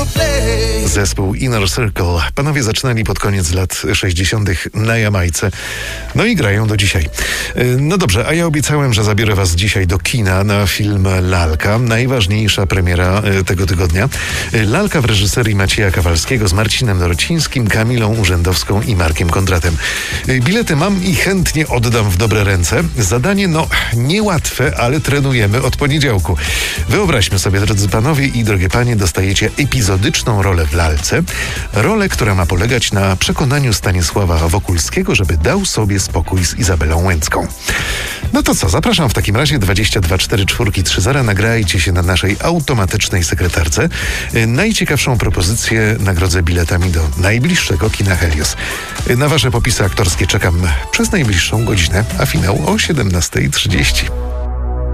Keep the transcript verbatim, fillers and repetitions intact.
Zespół Inner Circle. Panowie zaczynali pod koniec lat sześćdziesiątych na Jamajce. No i grają do dzisiaj. No dobrze, a ja obiecałem, że zabiorę was dzisiaj do kina na film Lalka. Najważniejsza premiera tego tygodnia. Lalka w reżyserii Macieja Kawalskiego z Marcinem Dorocińskim, Kamilą Urzędowską i Markiem Kondratem. Bilety mam i chętnie oddam w dobre ręce. Zadanie, no, niełatwe, ale trenujemy od poniedziałku. Wyobraźmy sobie, drodzy panowie i drogie panie, dostajecie epizodyczną rolę w Lalce. Rolę, która ma polegać na przekonaniu Stanisława Wokulskiego, żeby dał sobie spokój z Izabelą Łęcką. No to co, zapraszam w takim razie dwadzieścia dwa cztery cztery trzy zero. Nagrajcie się na naszej automatycznej sekretarce. Najciekawszą propozycję nagrodzę biletami do najbliższego kina Helios. Na wasze popisy aktorskie czekam przez najbliższą godzinę, a finał o siedemnasta trzydzieści.